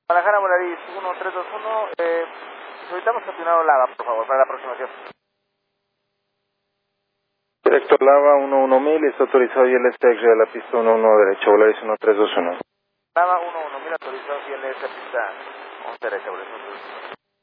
Guadalajara, Volaris 1321, solicitamos continuar Lava, por favor, para la aproximación. Director Lava 11000, está autorizado y el STX de la pista 11 derecha, Volaris 1321. Lava 11000, autorizado y el pista 11 derecha, Volaris 11.